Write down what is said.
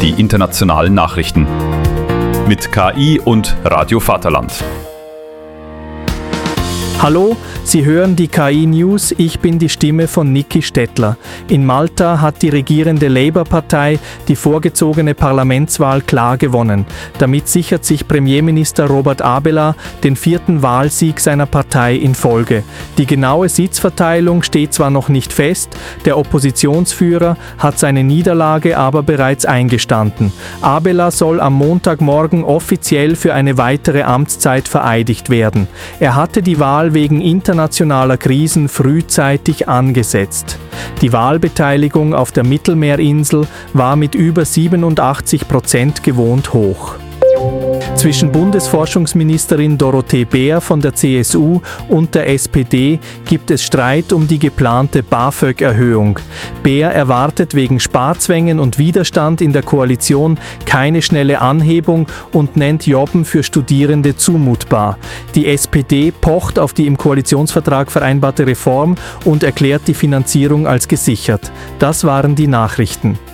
die internationalen Nachrichten. Mit KI und Radio Vaterland. Hallo, Sie hören die KI News, ich bin die Stimme von Niki Stettler. In Malta hat die regierende Labour-Partei die vorgezogene Parlamentswahl klar gewonnen. Damit sichert sich Premierminister Robert Abela den 4. Wahlsieg seiner Partei in Folge. Die genaue Sitzverteilung steht zwar noch nicht fest, der Oppositionsführer hat seine Niederlage aber bereits eingestanden. Abela soll am Montagmorgen offiziell für eine weitere Amtszeit vereidigt werden. Er hatte die Wahl wegen internationaler Krisen frühzeitig angesetzt. Die Wahlbeteiligung auf der Mittelmeerinsel war mit über 87% gewohnt hoch. Zwischen Bundesforschungsministerin Dorothee Bär von der CSU und der SPD gibt es Streit um die geplante BAföG-Erhöhung. Bär erwartet wegen Sparzwängen und Widerstand in der Koalition keine schnelle Anhebung und nennt Jobben für Studierende zumutbar. Die SPD pocht auf die im Koalitionsvertrag vereinbarte Reform und erklärt die Finanzierung als gesichert. Das waren die Nachrichten.